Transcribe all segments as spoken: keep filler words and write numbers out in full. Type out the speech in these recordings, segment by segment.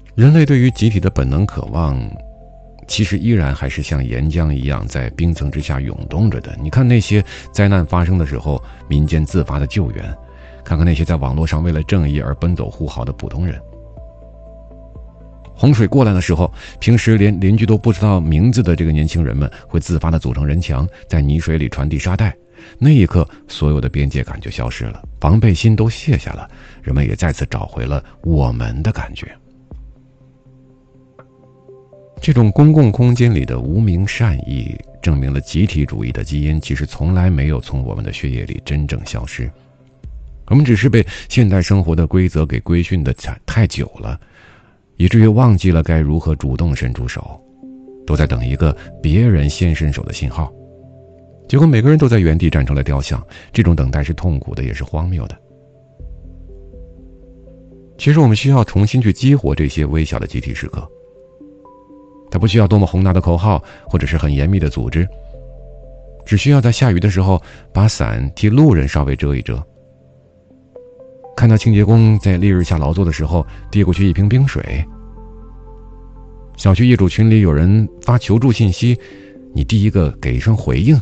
人类对于集体的本能渴望，其实依然还是像岩浆一样在冰层之下涌动着的。你看那些灾难发生的时候民间自发的救援，看看那些在网络上为了正义而奔走呼号的普通人。洪水过来的时候，平时连邻居都不知道名字的这个年轻人们会自发的组成人墙，在泥水里传递沙袋。那一刻，所有的边界感就消失了，防备心都卸下了，人们也再次找回了我们的感觉。这种公共空间里的无名善意，证明了集体主义的基因其实从来没有从我们的血液里真正消失。我们只是被现代生活的规则给规训的太久了，以至于忘记了该如何主动伸出手，都在等一个别人先伸手的信号。结果每个人都在原地站成了雕像，这种等待是痛苦的，也是荒谬的。其实我们需要重新去激活这些微小的集体时刻，它不需要多么宏大的口号或者是很严密的组织，只需要在下雨的时候把伞替路人稍微遮一遮，看到清洁工在烈日下劳作的时候递过去一瓶冰水，小区业主群里有人发求助信息，你第一个给一声回应。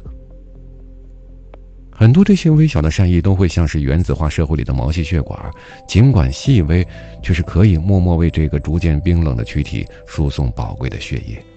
很多这些微小的善意都会像是原子化社会里的毛细血管，尽管细微，却是可以默默为这个逐渐冰冷的躯体输送宝贵的血液。